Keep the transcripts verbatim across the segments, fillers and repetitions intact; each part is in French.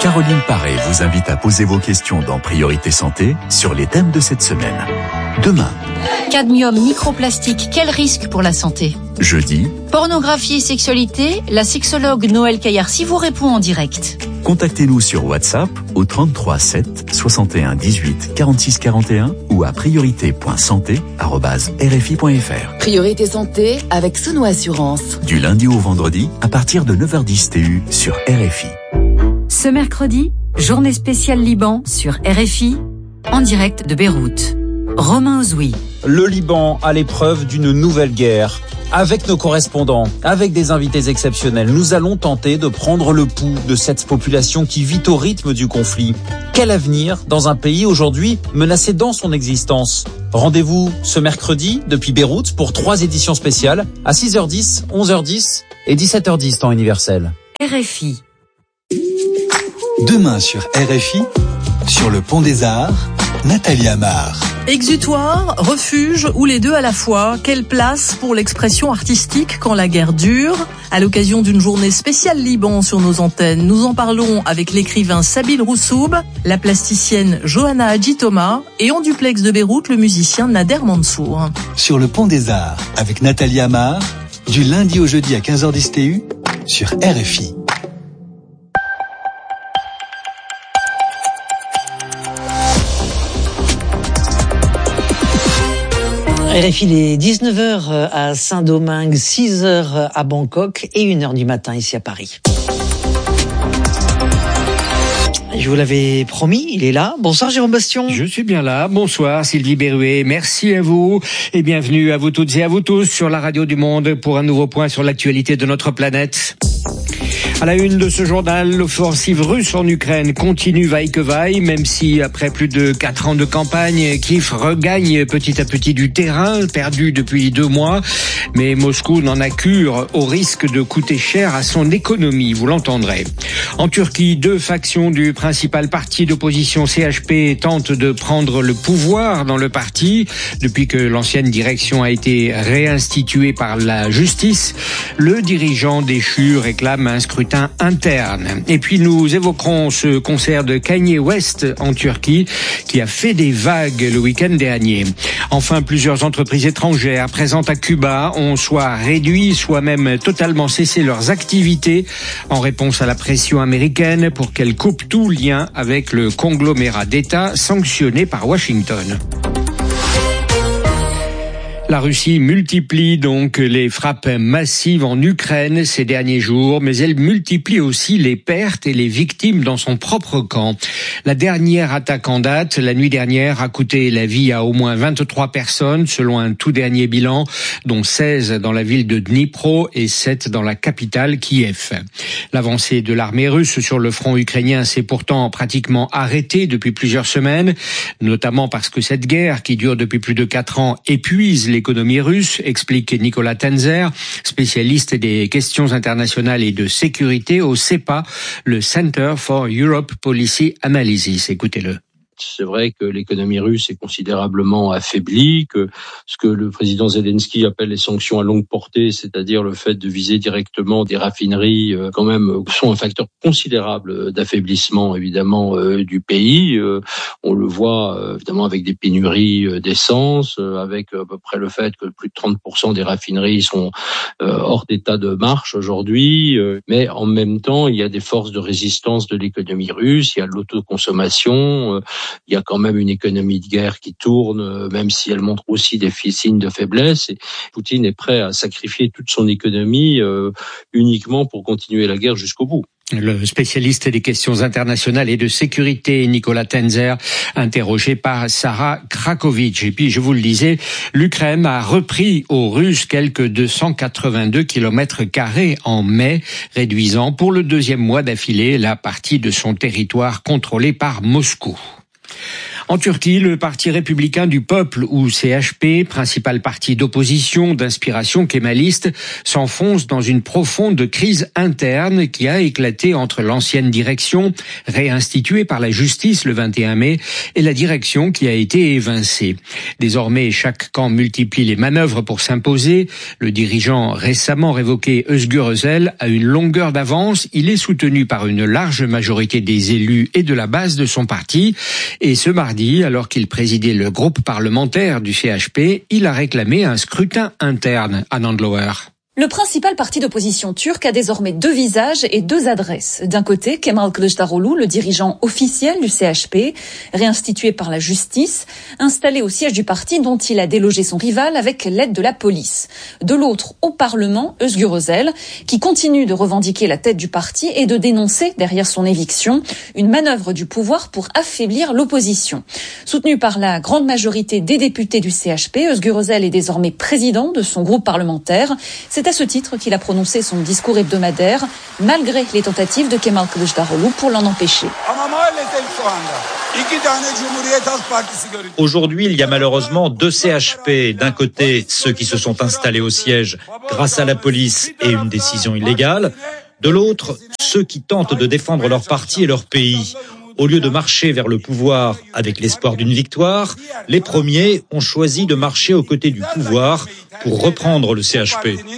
Caroline Paré vous invite à poser vos questions dans Priorité Santé sur les thèmes de cette semaine. Demain. Cadmium, microplastique, quel risque pour la santé ? Jeudi. Pornographie et sexualité, la sexologue Noël Caillarcy vous répond en direct. Contactez-nous sur WhatsApp au trente-trois sept soixante et un dix-huit quarante-six quarante et un ou à priorité point santé arobase r f i point f r. Priorité Santé avec Sono Assurance. Du lundi au vendredi à partir de neuf heures dix T U sur R F I. Ce mercredi, journée spéciale Liban sur R F I, en direct de Beyrouth. Romain Ozoui. Le Liban à l'épreuve d'une nouvelle guerre. Avec nos correspondants, avec des invités exceptionnels, nous allons tenter de prendre le pouls de cette population qui vit au rythme du conflit. Quel avenir dans un pays aujourd'hui menacé dans son existence ? Rendez-vous ce mercredi depuis Beyrouth pour trois éditions spéciales à six heures dix, onze heures dix et dix-sept heures dix temps universel. R F I. Demain sur R F I, sur le pont des Arts, Nathalie Amar. Exutoire, refuge ou les deux à la fois, quelle place pour l'expression artistique quand la guerre dure ? À l'occasion d'une journée spéciale Liban sur nos antennes, nous en parlons avec l'écrivain Sabil Roussoub, la plasticienne Johanna Hadji-Thomas et en duplex de Beyrouth, le musicien Nader Mansour. Sur le pont des Arts avec Nathalie Amar, du lundi au jeudi à quinze heures dix T U sur R F I. R F I, il est dix-neuf heures à Saint-Domingue, six heures à Bangkok et une heure du matin ici à Paris. Je vous l'avais promis, il est là. Bonsoir Jérôme Bastion. Je suis bien là. Bonsoir Sylvie Berruet. Merci à vous et bienvenue à vous toutes et à vous tous sur la radio du Monde pour un nouveau point sur l'actualité de notre planète. À la une de ce journal, l'offensive russe en Ukraine continue vaille que vaille, même si après plus de quatre ans de campagne, Kiev regagne petit à petit du terrain, perdu depuis deux mois. Mais Moscou n'en a cure, au risque de coûter cher à son économie, vous l'entendrez. En Turquie, deux factions du principal parti d'opposition C H P tentent de prendre le pouvoir dans le parti. Depuis que l'ancienne direction a été réinstituée par la justice, le dirigeant déchu réclame un scrutin interne. Et puis nous évoquerons ce concert de Kanye West en Turquie qui a fait des vagues le week-end dernier. Enfin, plusieurs entreprises étrangères présentes à Cuba ont soit réduit, soit même totalement cessé leurs activités en réponse à la pression américaine pour qu'elle coupe tout lien avec le conglomérat d'États sanctionné par Washington. La Russie multiplie donc les frappes massives en Ukraine ces derniers jours, mais elle multiplie aussi les pertes et les victimes dans son propre camp. La dernière attaque en date, la nuit dernière, a coûté la vie à au moins vingt-trois personnes, selon un tout dernier bilan, dont seize dans la ville de Dnipro et sept dans la capitale Kiev. L'avancée de l'armée russe sur le front ukrainien s'est pourtant pratiquement arrêtée depuis plusieurs semaines, notamment parce que cette guerre, qui dure depuis plus de quatre ans, épuise les l'économie russe, explique Nicolas Tenzer, spécialiste des questions internationales et de sécurité au C E P A, le Center for Europe Policy Analysis. Écoutez-le. C'est vrai que l'économie russe est considérablement affaiblie, que ce que le président Zelensky appelle les sanctions à longue portée, c'est-à-dire le fait de viser directement des raffineries, euh, quand même, sont un facteur considérable d'affaiblissement, évidemment, euh, du pays. Euh, on le voit, euh, évidemment, avec des pénuries euh, d'essence, euh, avec à peu près le fait que plus de trente pour cent des raffineries sont euh, hors d'état de marche aujourd'hui. Euh, mais en même temps, il y a des forces de résistance de l'économie russe, il y a l'autoconsommation, euh, il y a quand même une économie de guerre qui tourne, même si elle montre aussi des signes de faiblesse. Et Poutine est prêt à sacrifier toute son économie euh, uniquement pour continuer la guerre jusqu'au bout. Le spécialiste des questions internationales et de sécurité, Nicolas Tenzer, interrogé par Sarah Krakovic. Et puis, je vous le disais, l'Ukraine a repris aux Russes quelques deux cent quatre-vingt-deux kilomètres carrés en mai, réduisant pour le deuxième mois d'affilée la partie de son territoire contrôlée par Moscou. En Turquie, le Parti républicain du peuple, ou C H P, principal parti d'opposition d'inspiration kémaliste, s'enfonce dans une profonde crise interne qui a éclaté entre l'ancienne direction, réinstituée par la justice le vingt et un mai, et la direction qui a été évincée. Désormais, chaque camp multiplie les manœuvres pour s'imposer. Le dirigeant récemment révoqué Özgür Özel a une longueur d'avance. Il est soutenu par une large majorité des élus et de la base de son parti. Et ce mardi, alors qu'il présidait le groupe parlementaire du C H P, il a réclamé un scrutin interne à Nandlower. Le principal parti d'opposition turc a désormais deux visages et deux adresses. D'un côté, Kemal Kılıçdaroğlu, le dirigeant officiel du C H P, réinstitué par la justice, installé au siège du parti dont il a délogé son rival avec l'aide de la police. De l'autre, au Parlement, Özgür Özel, qui continue de revendiquer la tête du parti et de dénoncer, derrière son éviction, une manœuvre du pouvoir pour affaiblir l'opposition. Soutenu par la grande majorité des députés du C H P, Özgür Özel est désormais président de son groupe parlementaire. C'est à ce titre qu'il a prononcé son discours hebdomadaire, malgré les tentatives de Kemal Kılıçdaroğlu pour l'en empêcher. Aujourd'hui, il y a malheureusement deux C H P. D'un côté, ceux qui se sont installés au siège grâce à la police et une décision illégale. De l'autre, ceux qui tentent de défendre leur parti et leur pays. Au lieu de marcher vers le pouvoir avec l'espoir d'une victoire, les premiers ont choisi de marcher aux côtés du pouvoir pour reprendre le C H P.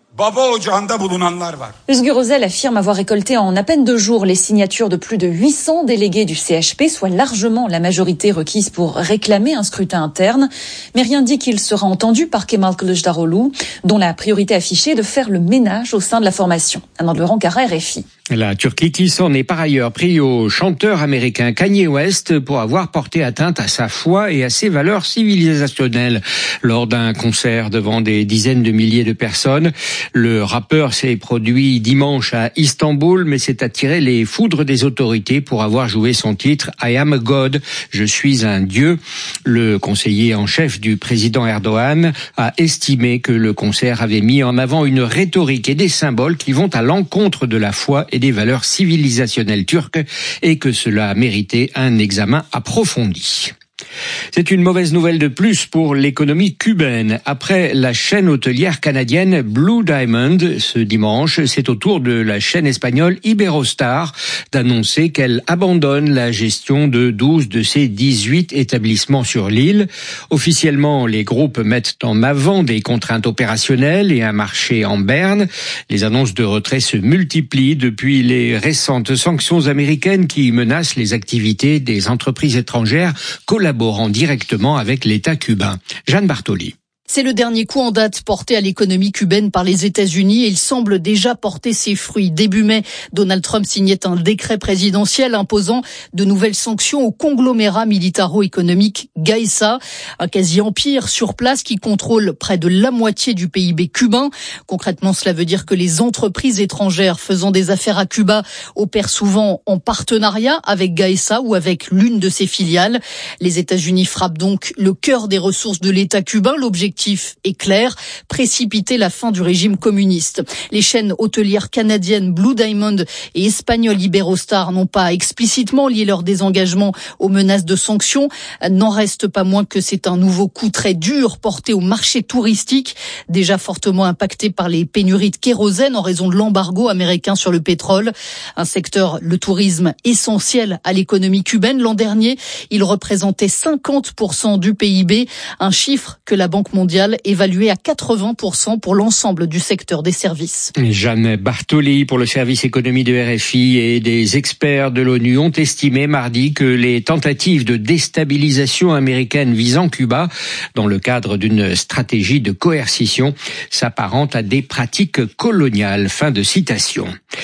Özgür Özel affirme avoir récolté en à peine deux jours les signatures de plus de huit cents délégués du C H P, soit largement la majorité requise pour réclamer un scrutin interne. Mais rien dit qu'il sera entendu par Kemal Kılıçdaroğlu, dont la priorité affichée est de faire le ménage au sein de la formation. Un de Ankara, R F I. La Turquie qui s'en est par ailleurs pris au chanteur américain Kanye West pour avoir porté atteinte à sa foi et à ses valeurs civilisationnelles lors d'un concert devant des dizaines de milliers de personnes. Le rappeur s'est produit dimanche à Istanbul, mais s'est attiré les foudres des autorités pour avoir joué son titre « I am a God », « Je suis un Dieu ». Le conseiller en chef du président Erdogan a estimé que le concert avait mis en avant une rhétorique et des symboles qui vont à l'encontre de la foi et des valeurs civilisationnelles turques et que cela a mérité un examen approfondi. C'est une mauvaise nouvelle de plus pour l'économie cubaine. Après la chaîne hôtelière canadienne Blue Diamond, ce dimanche, c'est au tour de la chaîne espagnole Iberostar d'annoncer qu'elle abandonne la gestion de douze de ses dix-huit établissements sur l'île. Officiellement, les groupes mettent en avant des contraintes opérationnelles et un marché en berne. Les annonces de retrait se multiplient depuis les récentes sanctions américaines qui menacent les activités des entreprises étrangères collaborant directement avec l'État cubain. Jeanne Bartoli. C'est le dernier coup en date porté à l'économie cubaine par les États-Unis et il semble déjà porter ses fruits. Début mai, Donald Trump signait un décret présidentiel imposant de nouvelles sanctions au conglomérat militaro-économique Gaesa, un quasi-empire sur place qui contrôle près de la moitié du P I B cubain. Concrètement, cela veut dire que les entreprises étrangères faisant des affaires à Cuba opèrent souvent en partenariat avec Gaesa ou avec l'une de ses filiales. Les États-Unis frappent donc le cœur des ressources de l'État cubain. L'objectif est clair, précipiter la fin du régime communiste. Les chaînes hôtelières canadiennes Blue Diamond et espagnoles Iberostar n'ont pas explicitement lié leur désengagement aux menaces de sanctions. N'en reste pas moins que c'est un nouveau coup très dur porté au marché touristique, déjà fortement impacté par les pénuries de kérosène en raison de l'embargo américain sur le pétrole. Un secteur, le tourisme, essentiel à l'économie cubaine. L'an dernier, il représentait cinquante pour cent du P I B, un chiffre que la Banque mondiale évalué à quatre-vingts pour cent pour l'ensemble du secteur des services. Jeanne Bartoli pour le service économie de R F I et des experts de l'ONU ont estimé mardi que les tentatives de déstabilisation américaine visant Cuba dans le cadre d'une stratégie de coercition s'apparentent à des pratiques coloniales. Fin de citation.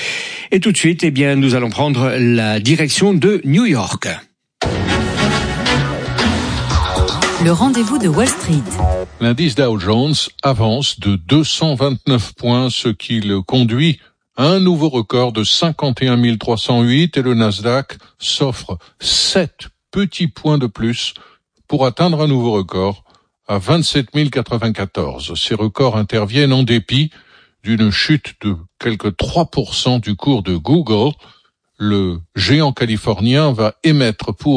Et tout de suite, eh bien, nous allons prendre la direction de New York. Le rendez-vous de Wall Street. L'indice Dow Jones avance de deux cent vingt-neuf points, ce qui le conduit à un nouveau record de cinquante et un mille trois cent huit et le Nasdaq s'offre sept petits points de plus pour atteindre un nouveau record à vingt-sept mille quatre-vingt-quatorze. Ces records interviennent en dépit d'une chute de quelque trois pour cent du cours de Google. Le géant californien va émettre pour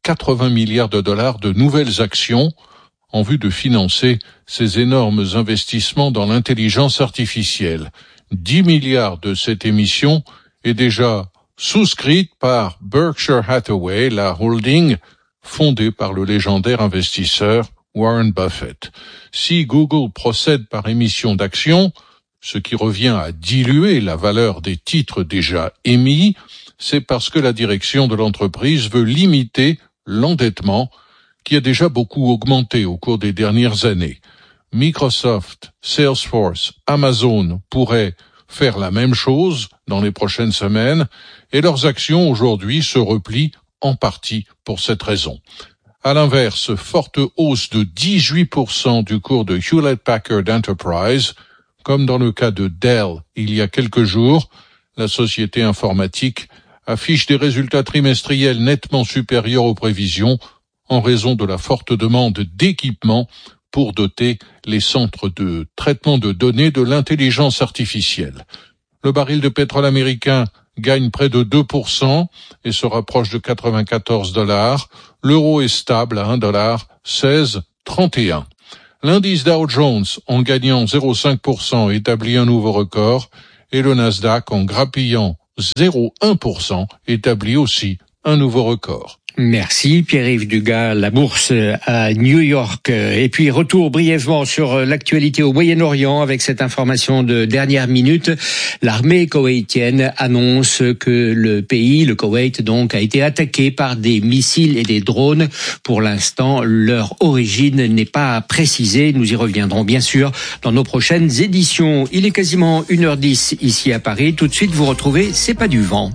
quatre-vingts milliards de dollars de nouvelles actions en vue de financer ces énormes investissements dans l'intelligence artificielle. dix milliards de cette émission est déjà souscrite par Berkshire Hathaway, la holding fondée par le légendaire investisseur Warren Buffett. Si Google procède par émission d'actions, ce qui revient à diluer la valeur des titres déjà émis, c'est parce que la direction de l'entreprise veut limiter l'endettement qui a déjà beaucoup augmenté au cours des dernières années. Microsoft, Salesforce, Amazon pourraient faire la même chose dans les prochaines semaines et leurs actions aujourd'hui se replient en partie pour cette raison. À l'inverse, forte hausse de dix-huit pour cent du cours de Hewlett-Packard Enterprise, comme dans le cas de Dell il y a quelques jours, la société informatique affiche des résultats trimestriels nettement supérieurs aux prévisions en raison de la forte demande d'équipements pour doter les centres de traitement de données de l'intelligence artificielle. Le baril de pétrole américain gagne près de deux pour cent et se rapproche de quatre-vingt-quatorze dollars. L'euro est stable à un dollar seize trente et un. L'indice Dow Jones, en gagnant zéro virgule cinq pour cent, établit un nouveau record et le Nasdaq, en grappillant zéro virgule un pour cent, établit aussi un nouveau record. Merci Pierre-Yves Dugas, la bourse à New York. Et puis retour brièvement sur l'actualité au Moyen-Orient avec cette information de dernière minute. L'armée koweïtienne annonce que le pays, le Koweït donc, a été attaqué par des missiles et des drones. Pour l'instant, leur origine n'est pas précisée. Nous y reviendrons bien sûr dans nos prochaines éditions. Il est quasiment une heure dix ici à Paris. Tout de suite, vous retrouvez C'est pas du vent.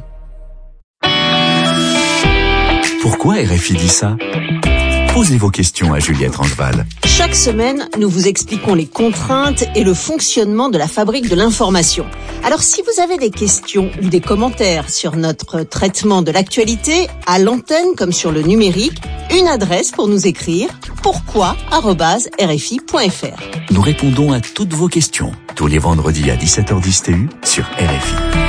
Pourquoi R F I dit ça? Posez vos questions à Juliette Rangeval. Chaque semaine, nous vous expliquons les contraintes et le fonctionnement de la fabrique de l'information. Alors si vous avez des questions ou des commentaires sur notre traitement de l'actualité, à l'antenne comme sur le numérique, une adresse pour nous écrire, pourquoi arobase r f i point f r. Nous répondons à toutes vos questions, tous les vendredis à dix-sept heures dix T U sur R F I.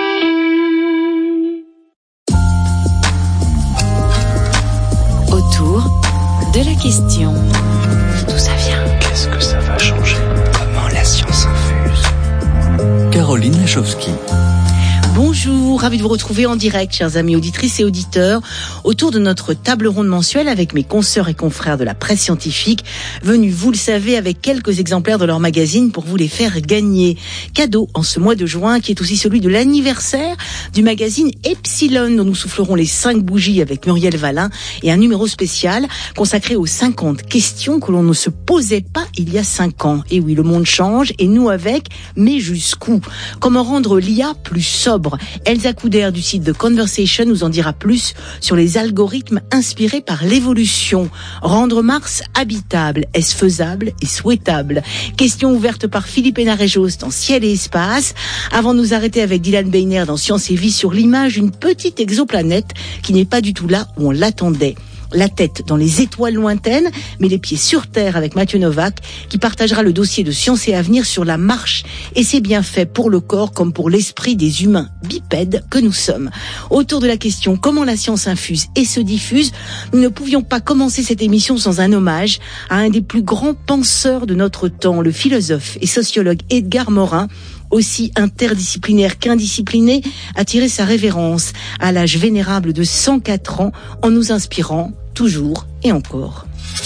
Autour de la question. D'où ça vient? Qu'est-ce que ça va changer? Comment la science infuse? Caroline Lachowski. Bonjour, ravi de vous retrouver en direct, chers amis auditrices et auditeurs, autour de notre table ronde mensuelle avec mes consoeurs et confrères de la presse scientifique, venus, vous le savez, avec quelques exemplaires de leur magazine pour vous les faire gagner. Cadeau en ce mois de juin, qui est aussi celui de l'anniversaire du magazine Epsilon, dont nous soufflerons les cinq bougies avec Muriel Valin, et un numéro spécial consacré aux cinquante questions que l'on ne se posait pas il y a cinq ans. Et oui, le monde change, et nous avec, mais jusqu'où? Comment rendre l'I A plus sobre? Elsa Couder du site de Conversation nous en dira plus sur les algorithmes inspirés par l'évolution. Rendre Mars habitable, est-ce faisable et souhaitable? Question ouverte par Philippe Hénaré-Jost dans Ciel et Espace. Avant de nous arrêter avec Dylan Beiner dans Science et Vie sur l'image d'une petite exoplanète qui n'est pas du tout là où on l'attendait. La tête dans les étoiles lointaines, mais les pieds sur terre avec Mathieu Novak, qui partagera le dossier de Science et Avenir sur la marche. Et c'est bien fait pour le corps comme pour l'esprit des humains bipèdes que nous sommes. Autour de la question comment la science infuse et se diffuse, nous ne pouvions pas commencer cette émission sans un hommage à un des plus grands penseurs de notre temps, le philosophe et sociologue Edgar Morin, aussi interdisciplinaire qu'indiscipliné, a tiré sa révérence à l'âge vénérable de cent quatre ans en nous inspirant toujours et encore.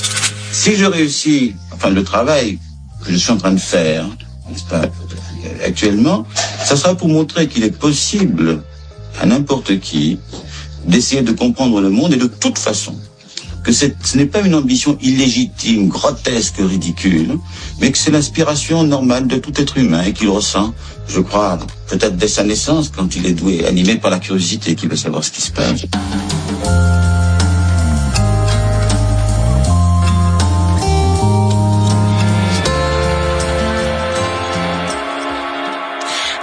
Si je réussis, enfin le travail que je suis en train de faire, n'est-ce pas, actuellement, ça sera pour montrer qu'il est possible à n'importe qui d'essayer de comprendre le monde et de toute façon. Que c'est, ce n'est pas une ambition illégitime, grotesque, ridicule, mais que c'est l'inspiration normale de tout être humain et qu'il ressent, je crois, peut-être dès sa naissance, quand il est doué, animé par la curiosité, qu'il veut savoir ce qui se passe.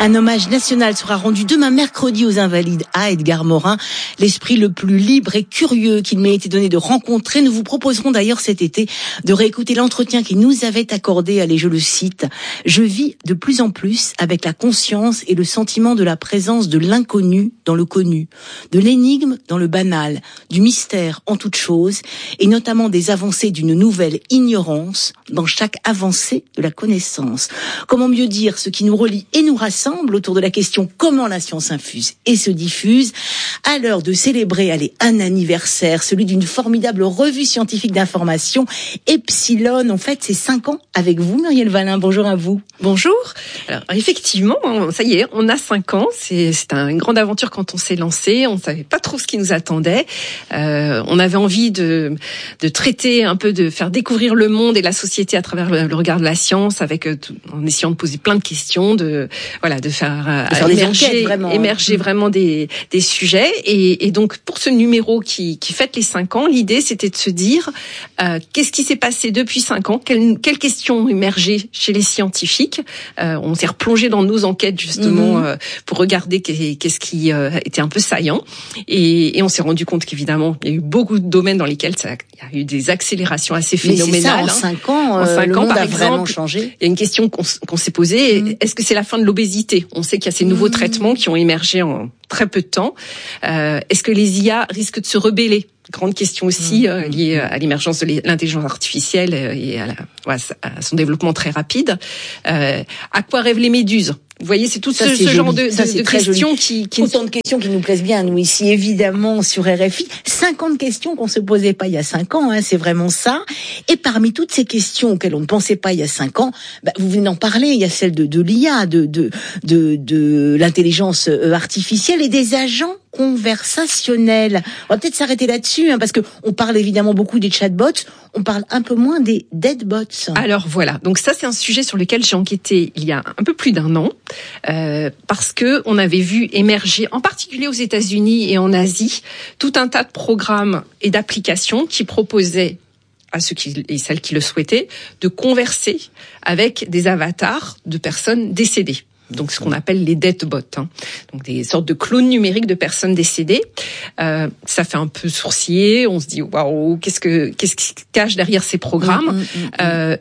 Un hommage national sera rendu demain mercredi aux Invalides à Edgar Morin, l'esprit le plus libre et curieux qu'il m'ait été donné de rencontrer. Nous vous proposerons d'ailleurs cet été de réécouter l'entretien qu'il nous avait accordé. Allez, je le cite. « Je vis de plus en plus avec la conscience et le sentiment de la présence de l'inconnu dans le connu, de l'énigme dans le banal, du mystère en toute chose, et notamment des avancées d'une nouvelle ignorance dans chaque avancée de la connaissance. Comment mieux dire ce qui nous relie et nous rassemble autour de la question comment la science infuse et se diffuse à l'heure de célébrer allez, un anniversaire, celui d'une formidable revue scientifique d'information, Epsilon. En fait, c'est cinq ans avec vous, Muriel Valin. Bonjour à vous. Bonjour. Alors, effectivement, ça y est, on a cinq ans. C'est, c'est une grande aventure quand on s'est lancé. On ne savait pas trop ce qui nous attendait. Euh, on avait envie de, de traiter un peu, de faire découvrir le monde et la société à travers le, le regard de la science, avec en essayant de poser plein de questions, de voilà, de faire, de faire émerger, enquêtes, vraiment. émerger vraiment des, des sujets. Et, et donc, pour ce numéro qui, qui fête les cinq ans, l'idée c'était de se dire euh, qu'est-ce qui s'est passé depuis cinq ans, quelles, quelles questions ont émergé chez les scientifiques. Euh, on s'est replongé dans nos enquêtes justement mmh. euh, pour regarder qu'est-ce qui euh, était un peu saillant. Et, et on s'est rendu compte qu'évidemment, il y a eu beaucoup de domaines dans lesquels ça, il y a eu des accélérations assez phénoménales. Mais c'est ça, en cinq ans, en cinq le ans, monde par a exemple, vraiment changé. Il y a une question qu'on, qu'on s'est posée, mmh. est-ce que c'est la fin de l'obésité ? On sait qu'il y a ces nouveaux mmh. traitements qui ont émergé en très peu de temps. Euh, est-ce que les I A risquent de se rebeller ? Grande question aussi euh, liée à l'émergence de l'intelligence artificielle et à, la, à son développement très rapide. Euh, à quoi rêvent les méduses ? Vous voyez, c'est tout ça, ce, ce genre de, ça, de, de questions qui, qui... Autant de questions qui nous plaisent bien, nous, ici, évidemment, sur R F I. cinquante questions qu'on se posait pas il y a cinq ans, hein, c'est vraiment ça. Et parmi toutes ces questions auxquelles on ne pensait pas il y a cinq ans, bah, vous venez d'en parler, il y a celle de, de l'I A, de, de, de, de l'intelligence artificielle et des agents conversationnels. On va peut-être s'arrêter là-dessus, hein, parce que on parle évidemment beaucoup des chatbots, on parle un peu moins des deadbots. Alors voilà, donc ça c'est un sujet sur lequel j'ai enquêté il y a un peu plus d'un an, euh, parce que on avait vu émerger, en particulier aux États-Unis et en Asie, tout un tas de programmes et d'applications qui proposaient à ceux qui, et celles qui le souhaitaient, de converser avec des avatars de personnes décédées. Donc ce qu'on appelle les deadbots, hein. Donc des sortes de clones numériques de personnes décédées. Euh, ça fait un peu sourciller. On se dit waouh, qu'est-ce que qu'est-ce qui se cache derrière ces programmes mmh, mmh, mmh. Euh,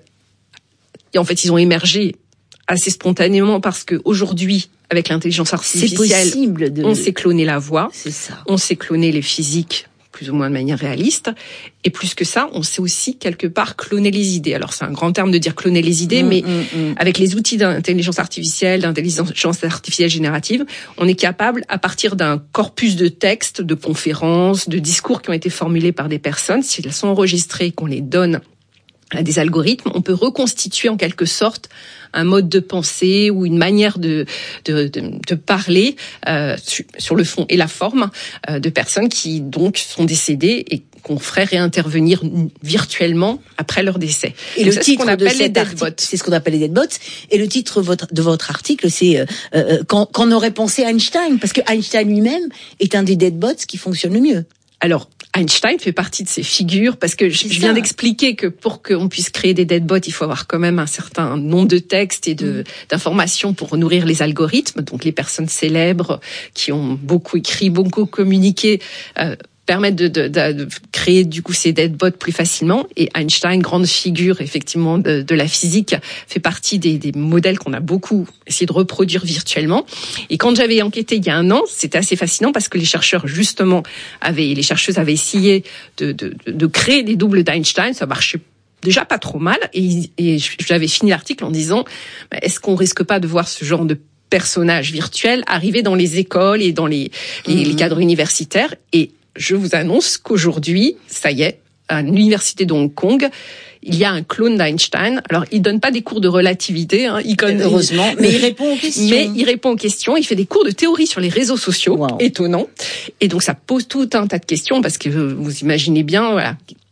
Et en fait, ils ont émergé assez spontanément parce que aujourd'hui, avec l'intelligence artificielle, de... on sait cloner la voix, c'est ça. On sait cloner les physiques plus ou moins de manière réaliste. Et plus que ça, on sait aussi quelque part cloner les idées. Alors c'est un grand terme de dire cloner les idées, mmh, mais mmh, mmh. avec les outils d'intelligence artificielle, d'intelligence artificielle générative, on est capable, à partir d'un corpus de textes, de conférences, de discours qui ont été formulés par des personnes, si elles sont enregistrées, qu'on les donne à des algorithmes, on peut reconstituer en quelque sorte un mode de pensée ou une manière de de, de, de parler euh, sur le fond et la forme euh, de personnes qui donc sont décédées et qu'on ferait réintervenir virtuellement après leur décès. Et donc, le titre de cet article, c'est ce qu'on appelle les deadbots. Et le titre de votre article, c'est euh, euh, quand, qu'en aurait pensé Einstein, parce que Einstein lui-même est un des deadbots qui fonctionne le mieux. Alors, Einstein fait partie de ces figures parce que je, je viens d'expliquer que pour qu'on puisse créer des deadbots, il faut avoir quand même un certain nombre de textes et de, mmh. d'informations pour nourrir les algorithmes. Donc, les personnes célèbres qui ont beaucoup écrit, beaucoup communiqué, euh, permettent de, de, de, de créer du coup ces deadbots plus facilement. Et Einstein, grande figure effectivement de, de la physique, fait partie des, des modèles qu'on a beaucoup essayé de reproduire virtuellement. Et quand j'avais enquêté il y a un an, c'était assez fascinant parce que les chercheurs justement avaient, les chercheuses avaient essayé de, de, de créer des doubles d'Einstein. Ça marchait déjà pas trop mal. Et, et j'avais fini l'article en disant, est-ce qu'on risque pas de voir ce genre de personnages virtuels arriver dans les écoles et dans les, les, mmh. les cadres universitaires? Et je vous annonce qu'aujourd'hui, ça y est, à l'université de Hong Kong, il y a un clone d'Einstein. Alors, il donne pas des cours de relativité, hein, il connaît, heureusement, mais il répond aux questions. Mais il répond aux questions. Il fait des cours de théorie sur les réseaux sociaux, wow. Étonnant. Et donc, ça pose tout un tas de questions parce que vous imaginez bien, voilà.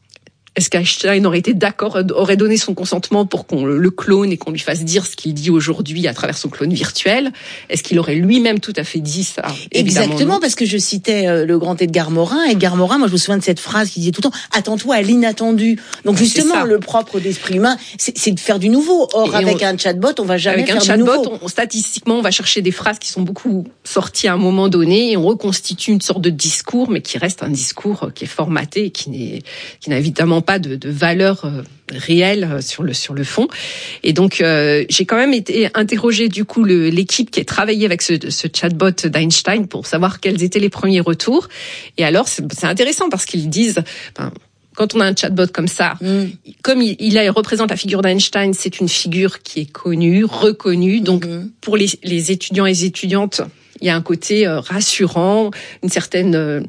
est-ce qu'Einstein aurait été d'accord, aurait donné son consentement pour qu'on le clone et qu'on lui fasse dire ce qu'il dit aujourd'hui à travers son clone virtuel? Est-ce qu'il aurait lui-même tout à fait dit ça? Exactement, non. Parce que je citais euh, le grand Edgar Morin. Edgar Morin, moi je me souviens de cette phrase qui disait tout le temps « Attends-toi à l'inattendu ». Donc ouais, justement, le propre d'esprit humain, c'est, c'est de faire du nouveau. Or, et avec on, un chatbot, on va jamais faire du nouveau. Avec un chatbot, on, statistiquement, on va chercher des phrases qui sont beaucoup sorties à un moment donné et on reconstitue une sorte de discours, mais qui reste un discours qui est formaté et qui, n'est, qui n'a évidemment pas de, de valeur euh, réelle sur le sur le fond. Et donc euh, j'ai quand même été interrogée du coup le, l'équipe qui a travaillé avec ce, ce chatbot d'Einstein pour savoir quels étaient les premiers retours. Et alors c'est, c'est intéressant parce qu'ils disent, ben, quand on a un chatbot comme ça, mm. comme il, il représente la figure d'Einstein, c'est une figure qui est connue, reconnue. Donc mm. pour les, les étudiants et les étudiantes, il y a un côté euh, rassurant, une certaine euh,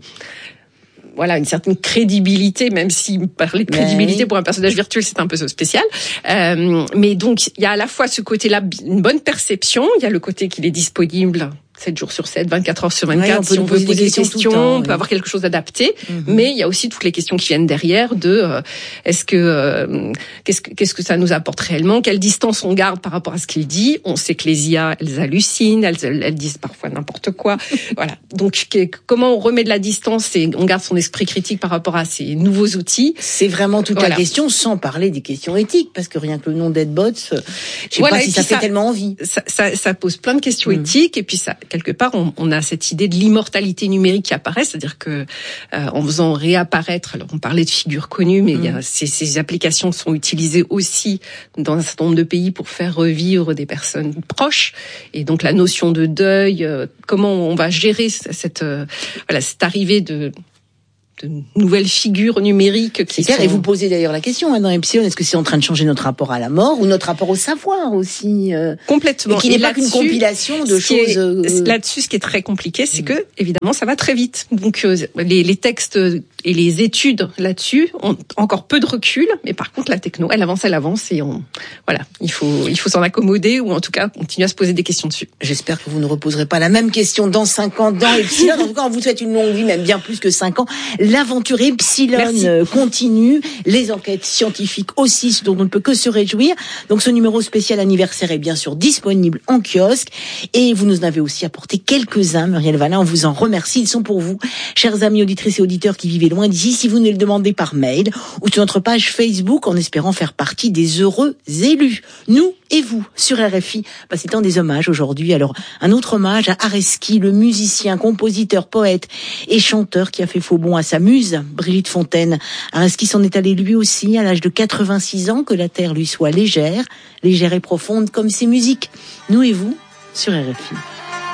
voilà, une certaine crédibilité, même si parler de crédibilité oui. pour un personnage virtuel, c'est un peu spécial. Euh, mais donc, il y a à la fois ce côté-là, une bonne perception, il y a le côté qu'il est disponible sept jours sur sept, vingt-quatre heures sur vingt-quatre, oui, si on veut poser des questions, questions temps, on peut oui. avoir quelque chose d'adapté, mm-hmm. mais il y a aussi toutes les questions qui viennent derrière de euh, est-ce que euh, qu'est-ce que qu'est-ce que ça nous apporte réellement, quelle distance on garde par rapport à ce qu'il dit. On sait que les I A, elles hallucinent, elles, elles disent parfois n'importe quoi. Voilà. Donc comment on remet de la distance et on garde son esprit critique par rapport à ces nouveaux outils. C'est vraiment toute voilà. la question, sans parler des questions éthiques, parce que rien que le nom d'Edbots, je sais voilà, pas si ça, ça fait tellement envie. Ça, ça, ça pose plein de questions mm. éthiques et puis ça quelque part, on, on a cette idée de l'immortalité numérique qui apparaît, c'est-à-dire que euh, en faisant réapparaître, alors on parlait de figures connues, mais mmh. il y a, ces, ces applications sont utilisées aussi dans un certain nombre de pays pour faire revivre des personnes proches, et donc la notion de deuil, euh, comment on va gérer cette euh, voilà cette arrivée de de nouvelles figures numériques qui sont... sont... Et vous posez d'ailleurs la question hein, dans Epsilon, est-ce que c'est en train de changer notre rapport à la mort ou notre rapport au savoir aussi euh... Complètement. Et qui n'est et pas qu'une compilation de choses... Est, euh... Là-dessus, ce qui est très compliqué, c'est mmh. que, évidemment, ça va très vite. Donc, euh, les, les textes et les études là-dessus ont encore peu de recul, mais par contre, la techno, elle avance, elle avance, et on... Voilà, il faut, il faut s'en accommoder, ou en tout cas, continuer à se poser des questions dessus. J'espère que vous ne reposerez pas la même question dans cinq ans dans Epsilon. En tout cas, on vous souhaite une longue vie, même bien plus que cinq ans. L'aventure Epsilon Merci. continue, les enquêtes scientifiques aussi, dont on ne peut que se réjouir. Donc ce numéro spécial anniversaire est bien sûr disponible en kiosque et vous nous en avez aussi apporté quelques-uns, Muriel Valin, on vous en remercie, ils sont pour vous, chers amis auditrices et auditeurs qui vivez loin d'ici, si vous ne le demandez par mail ou sur notre page Facebook en espérant faire partie des heureux élus. Nous et vous, sur R F I, bah, c'est un des hommages aujourd'hui. Alors, un autre hommage à Areski, le musicien, compositeur, poète et chanteur qui a fait faux bond à sa muse, Brigitte Fontaine. Areski s'en est allé lui aussi à l'âge de quatre-vingt-six ans, que la terre lui soit légère, légère et profonde comme ses musiques. Nous et vous, sur R F I.